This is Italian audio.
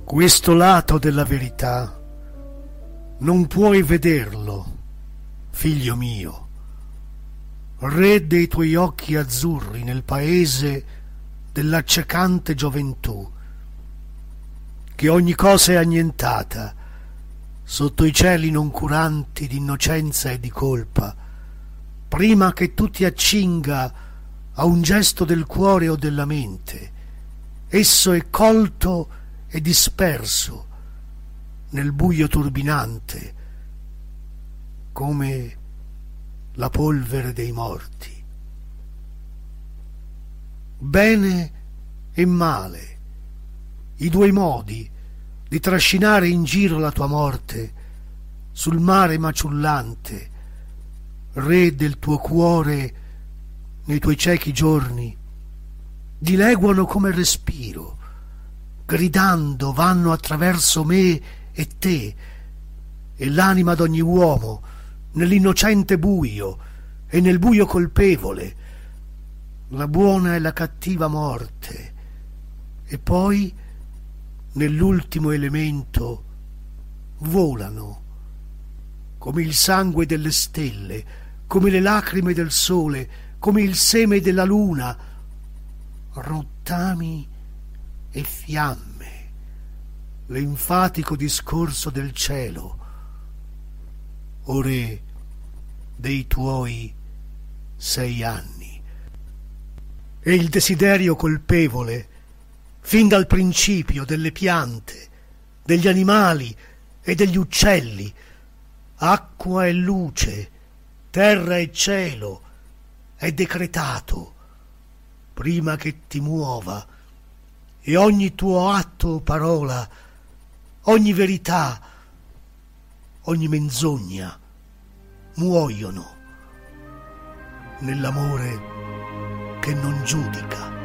Questo lato della verità non puoi vederlo, figlio mio, re dei tuoi occhi azzurri nel paese dell'accecante gioventù, che ogni cosa è annientata sotto i cieli noncuranti d'innocenza e di colpa, prima che tu ti accinga a un gesto del cuore o della mente. Esso è colto e disperso nel buio turbinante come la polvere dei morti. Bene e male, i due modi di trascinare in giro la tua morte sul mare maciullante, re del tuo cuore nei tuoi ciechi giorni, dileguano come respiro, gridando vanno attraverso me e te e l'anima d'ogni uomo nell'innocente buio e nel buio colpevole, la buona e la cattiva morte, e poi nell'ultimo elemento volano come il sangue delle stelle, come le lacrime del sole, come il seme della luna, rottami e fiamme, l'enfatico discorso del cielo, o re dei tuoi 6 anni. E il desiderio colpevole, fin dal principio, delle piante, degli animali e degli uccelli, acqua e luce, terra e cielo, è decretato prima che ti muova, e ogni tuo atto o parola, ogni verità, ogni menzogna muoiono nell'amore che non giudica.